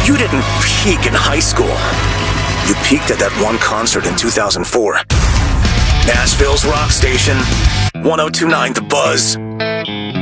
You didn't peak in high school. You peaked at that one concert in 2004. Nashville's rock station, 1029 The Buzz.